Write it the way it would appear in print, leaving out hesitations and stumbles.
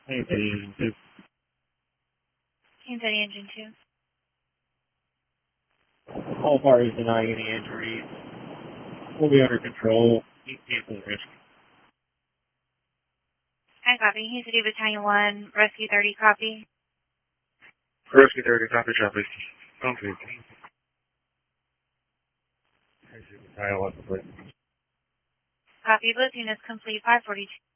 Hey, City Engine 2. Kansas City Engine 2. All parties denying any injuries. We'll be under control. Keep vehicle risk. I copy. Kansas City Battalion 1, Rescue 30, copy. Rescue 30, copy. Copy. Rescue Battalion 1, please. Copy. Both units complete 542.